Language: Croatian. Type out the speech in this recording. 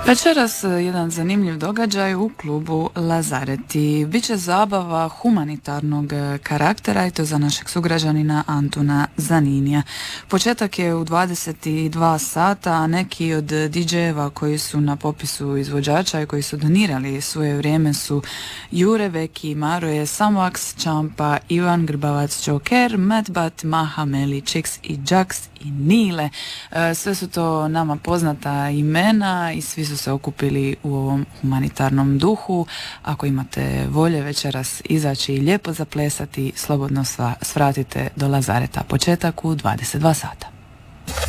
Večeras jedan zanimljiv događaj u klubu Lazareti. Biće zabava humanitarnog karaktera i to za našeg sugrađanina Antuna Zaninija. Početak je u 22 sata, a neki od DJ-eva koji su na popisu izvođača i koji su donirali svoje vrijeme su Jure Veki, Maroje, Samoaks, Čampa, Ivan Grbavac, Joker, Medbat, Maha, Meli, Chicks i Jax i Nile. Sve su to nama poznata imena i svi su se okupili u ovom humanitarnom duhu. Ako imate volje večeras izaći i lijepo zaplesati, slobodno svratite do Lazareta. Početak u 22 sata.